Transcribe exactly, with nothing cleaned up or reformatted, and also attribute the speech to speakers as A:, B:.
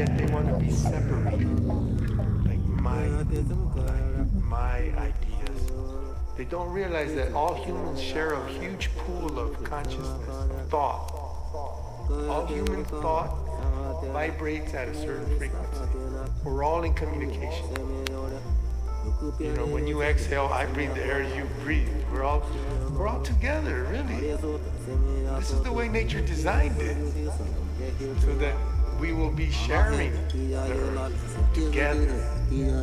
A: yet they want to be separated. Like my, like my ideas. They don't realize that all humans share a huge pool of consciousness, thought. All human thought vibrates at a certain frequency. We're all in communication. You know, when you exhale, I breathe the air you breathe. We're all, we're all together, really. This is the way nature designed it, so that we will be sharing the earth together.